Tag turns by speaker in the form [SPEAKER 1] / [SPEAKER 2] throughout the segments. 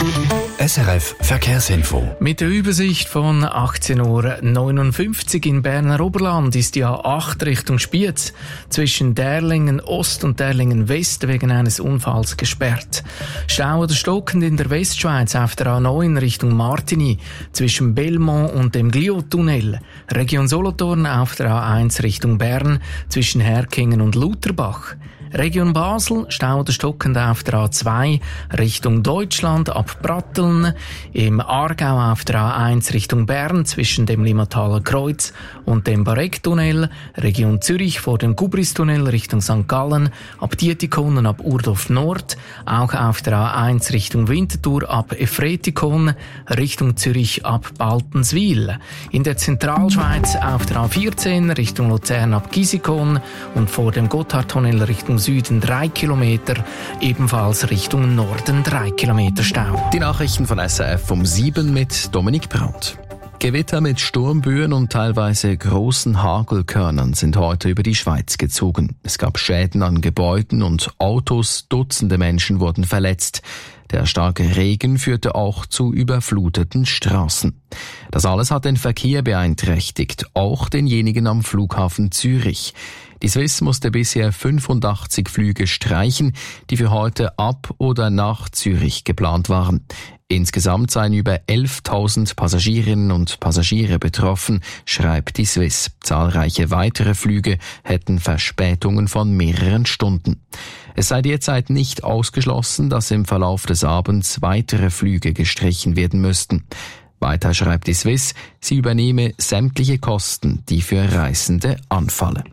[SPEAKER 1] SRF Verkehrsinfo.
[SPEAKER 2] Mit der Übersicht von 18:59 Uhr im Berner Oberland ist die A8 Richtung Spiez zwischen Derlingen Ost und Derlingen West wegen eines Unfalls gesperrt. Stau oder stockend in der Westschweiz auf der A9 Richtung Martigny zwischen Belmont und dem Gliot-Tunnel. Region Solothurn auf der A1 Richtung Bern zwischen Herkingen und Lutherbach. Region Basel, Stau oder stockend auf der A2 Richtung Deutschland ab Pratteln, im Aargau auf der A1 Richtung Bern zwischen dem Limmataler Kreuz und dem Barecktunnel, Region Zürich vor dem Gubristunnel Richtung St. Gallen, ab Dietikonen ab Urdorf Nord, auch auf der A1 Richtung Winterthur ab Efretikon, Richtung Zürich ab Baltenswil. In der Zentralschweiz auf der A14 Richtung Luzern ab Gisikon und vor dem Gotthardtunnel Richtung Süden 3 Kilometer, ebenfalls Richtung Norden 3 Kilometer Stau.
[SPEAKER 1] Die Nachrichten von SRF um 7 mit Dominik Brandt. Gewitter mit Sturmböen und teilweise großen Hagelkörnern sind heute über die Schweiz gezogen. Es gab Schäden an Gebäuden und Autos, Dutzende Menschen wurden verletzt. Der starke Regen führte auch zu überfluteten Straßen. Das alles hat den Verkehr beeinträchtigt, auch denjenigen am Flughafen Zürich. Die Swiss musste bisher 85 Flüge streichen, die für heute ab oder nach Zürich geplant waren. Insgesamt seien über 11.000 Passagierinnen und Passagiere betroffen, schreibt die Swiss. Zahlreiche weitere Flüge hätten Verspätungen von mehreren Stunden. Es sei derzeit nicht ausgeschlossen, dass im Verlauf des Abends weitere Flüge gestrichen werden müssten. Weiter schreibt die Swiss, sie übernehme sämtliche Kosten, die für Reisende anfallen.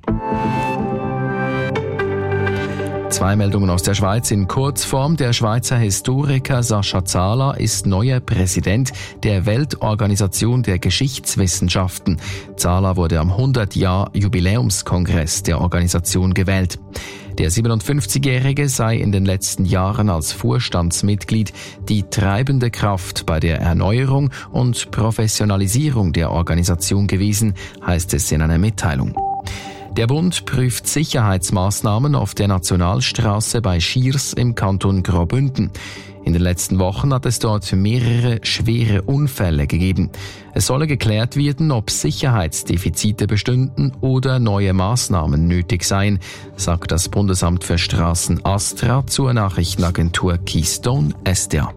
[SPEAKER 1] 2 Meldungen aus der Schweiz in Kurzform. Der Schweizer Historiker Sascha Zahler ist neuer Präsident der Weltorganisation der Geschichtswissenschaften. Zahler wurde am 100-Jahr-Jubiläumskongress der Organisation gewählt. Der 57-Jährige sei in den letzten Jahren als Vorstandsmitglied die treibende Kraft bei der Erneuerung und Professionalisierung der Organisation gewesen, heißt es in einer Mitteilung. Der Bund prüft Sicherheitsmaßnahmen auf der Nationalstraße bei Schiers im Kanton Graubünden. In den letzten Wochen hat es dort mehrere schwere Unfälle gegeben. Es solle geklärt werden, ob Sicherheitsdefizite bestünden oder neue Maßnahmen nötig seien, sagt das Bundesamt für Straßen ASTRA zur Nachrichtenagentur Keystone SDA.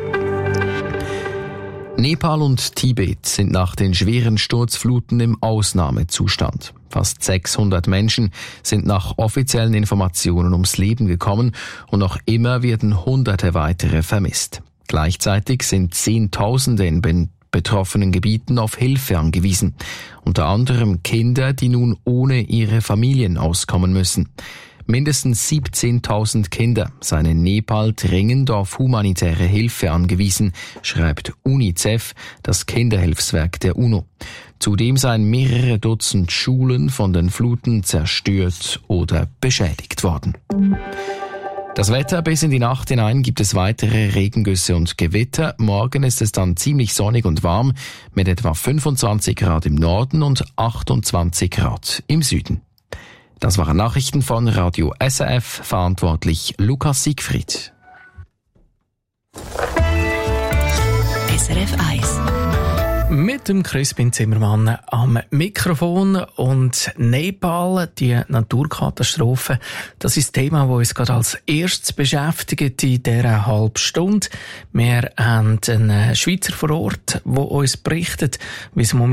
[SPEAKER 1] Nepal und Tibet sind nach den schweren Sturzfluten im Ausnahmezustand. Fast 600 Menschen sind nach offiziellen Informationen ums Leben gekommen und noch immer werden Hunderte weitere vermisst. Gleichzeitig sind Zehntausende in betroffenen Gebieten auf Hilfe angewiesen. Unter anderem Kinder, die nun ohne ihre Familien auskommen müssen. Mindestens 17.000 Kinder seien in Nepal dringend auf humanitäre Hilfe angewiesen, schreibt UNICEF, das Kinderhilfswerk der UNO. Zudem seien mehrere Dutzend Schulen von den Fluten zerstört oder beschädigt worden. Das Wetter: bis in die Nacht hinein gibt es weitere Regengüsse und Gewitter. Morgen ist es dann ziemlich sonnig und warm mit etwa 25 Grad im Norden und 28 Grad im Süden. Das waren Nachrichten von Radio SRF, verantwortlich Lukas Siegfried.
[SPEAKER 3] SRF 1
[SPEAKER 2] mit dem Crispin Zimmermann am Mikrofon. Und Nepal, die Naturkatastrophe, das ist das Thema, das uns gerade als erstes beschäftigt in dieser halben Stunde. Wir haben einen Schweizer vor Ort, der uns berichtet, wie es momentan